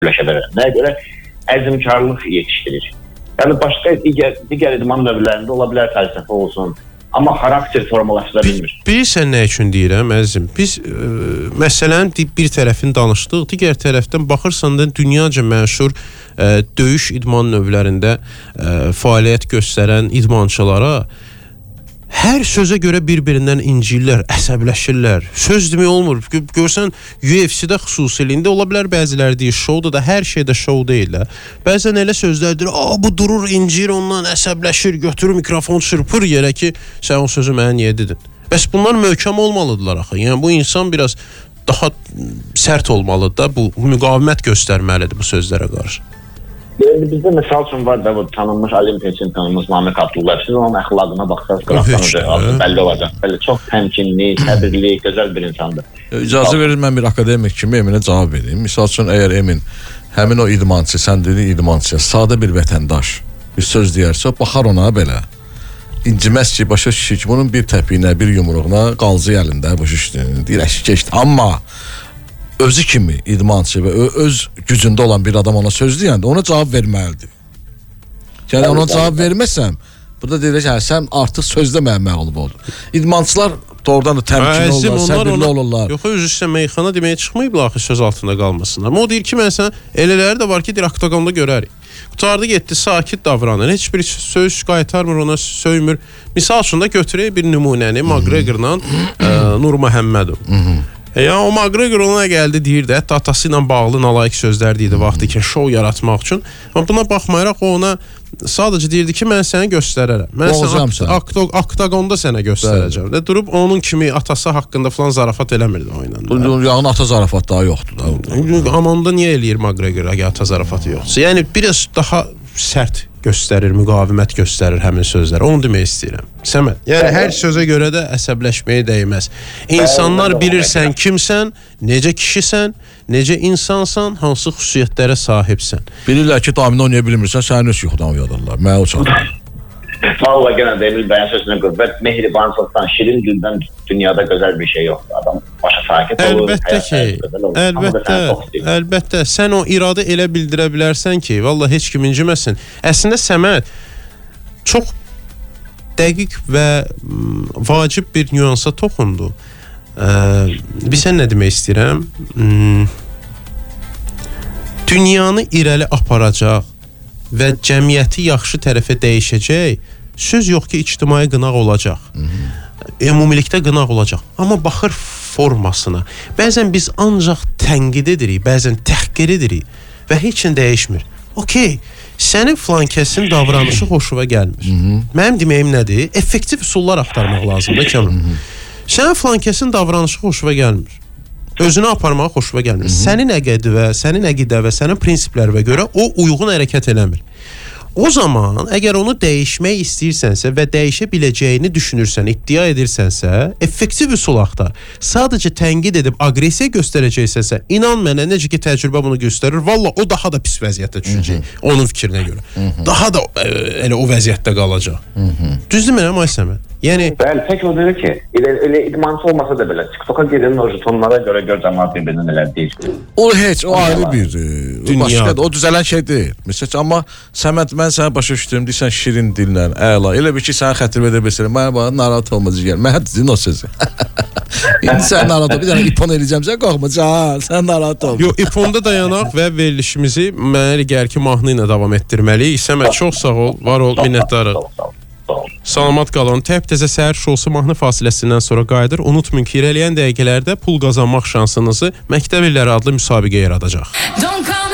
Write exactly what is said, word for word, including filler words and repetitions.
birləşə bilər. Nəyə görə? Əzmkarlıq yetişdirir. Yəni başqa digər, digər idman növlərində ola bilər fəlsəfə olsun, amma xarakter formalaşdıra bilmir. Bilirsən nə üçün deyirəm əzizim? Biz e, məsələnin bir tərəfini danışdıq, digər tərəfdən baxırsan da dünyaca məşhur e, döyüş idman növlərində e, fəaliyyət göstərən idmançılara hər sözə görə bir-birindən incirlər, əsəbləşirlər. Söz demək olmur. Görsən U F C-də xüsusiliyində ola bilər bəziləri deyir, şouda da hər şeydə şou deyirlər. Bəzən elə sözlərdir, "A bu durur, incir, ondan əsəbləşir, götürür mikrofon çırpır yerə ki, sən o sözü mənə niyə dedin?" Bəs bunlar möhkəm olmalıdırlar axı. Yəni bu insan biraz daha sərt olmalıdır da, bu müqavimət göstərməlidir bu sözlərə qarşı. Bizdə misal üçün var da bu tanınmış olimpiya üçün tanınmış Namiq Abdullayev. Siz onun əxlaqına baxsanız qıraqdan bəlli olacaq. Belə çox təmkinli, səbirli, gözəl bir insandır. İcazə verir mən bir akademik kimi Eminə cavab vereyim. Misal üçün əgər Emin həmin o idmançı, sən dediyin idmançıya sadə bir vətəndaş bir söz deyərsə, baxar ona belə. İnciməz ki, başa düşür ki, bunun bir təpiyinə, bir yumruğuna qalcı əlində başa düşdün. Deyir, əşi keçdi. Amma özü kimi idmançı və öz gücündə olan bir adam ona söz deyəndə ona cavab verməlidir. Yəni ona cavab verməsəm, burada deyir ki, sən artıq sözdə mənə məğlub oldun. İdmançılar doğrudan da təmkinli olurlar, səbirli olurlar. Yox, öz üstə meyxana deməyə çıxmayıblar axı söz altında qalmasınlar. Amma o deyir ki, mən sən elələri də var ki, deyir, oktagonda görərik. Qutardı getdi, sakit davranır. Heç bir söz qaytarmır, ona söymür. Misal üçün də götürək bir nümunəni McGregorla Nurməhəmmədov. Ya o McGregor ona gəldi deyirdi, hətta atası ilə bağlı nalayiq sözlər deyirdi vaxtı ki, şou yaratmaq üçün. Amma buna baxmayaraq o ona sadəcə deyirdi ki, mən səni göstərərəm. Mən səni oktagonda sənə göstərəcəm. Və durub onun kimi atası haqqında falan zarafat eləmirdi o ilə. Bunun yağın ata zarafat daha yoxdur da. Amma onda niyə eləyir McGregor ata zarafatı yoxdur? Yəni biraz daha sərt göstərir, müqavimət göstərir həmin sözlər. Onu demək istəyirəm. Səməd, yəni hər sözə görə də əsəbləşməyə dəyməz. İnsanlar bilirsən kimsən, necə kişisən, necə insansan, hansı xüsusiyyətlərə sahibsən. Bilirlər ki, domino oynaya bilmirsən, səni öz yuxudan uyadırlar. Mənə o çatır. Vallahi gene de Emil Bəyan sözünə qüvvət, mehribanlıqdan, şirin dildən dünyada gözəl bir şey yoxdur. Adam başa sakit olur. Əlbəttə ki, əlbəttə, əlbəttə. Sən o iradə elə bildirə bilərsən ki, vallahi heç kim inciməsin. Əslində Səməd çox dəqiq və vacib bir nüansa toxundu. Bilsən nə demək istəyirəm? Dünyanı irəli aparacaq və cəmiyyəti yaxşı tərəfə dəyişəcək, söz yox ki, ictimai qınaq olacaq. Ümumilikdə qınaq olacaq. Amma baxır formasına. Bəzən biz ancaq tənqid edirik, bəzən təhqir edirik və heç nə dəyişmir. Okey, sənin flankəsin davranışı xoşuma gəlmir. Mənim deməyim nədir? Effektiv üsullar axtarmaq lazımdır Kəmrun. Sənin flankəsin davranışı xoşuma gəlmir. Özünü aparmağa xoşuma gəlmir. Sənin əqədi və sənin əqidə və sənin prinsiplərinə görə o uyğun hərəkət eləmir. O zaman əgər onu dəyişmək istəyirsənsə və dəyişə biləcəyini düşünürsən, iddia edirsənsə, effektiv üsul axtar. Sadəcə tənqid edib aqressiya göstərəcəksənsə, inan mənə, necə ki təcrübə bunu göstərir, valla o daha da pis vəziyyətdə düşəcək, onun fikrinə görə. Daha da e, elə o vəziyyətdə qalacaq. Düzdür mənə, Ay Səməd? Yəni bəli, tək o dedi ki, elə, elə idmançı olmasa da belə TikToka gedin o jetonlara görə gör cəmaət bir-birindən elə deyil. O heç, o ayrı bir dünya. O düzələn şey deyil. Məsələn, amma Səməd, mən sənə başa düşdüm, deyirsən şirin dillə, əla. Elə bir ki, sənə xətir edə bilsəm, mənə bax, narahat olmacaq gəl. Mən hədizin o sözü. İndi sən narahat ol, bir dənə ipon eləyəcəm, sən qorxmacaq, sən narahat ol. Yox, iponda dayanaq və verilişimizi mənə gəlir ki, mahnı ilə davam etdirməliyik. Səməd, çox sağ ol, var ol, minnətdarıq. Salamat qalın. Təp-təzə səhər şousu mahnı fasiləsindən sonra qayıdır. Unutmayın ki, irəliyən dəqiqələrdə pul qazanmaq şansınızı Məktəb İlləri adlı müsabiqə yaradacaq.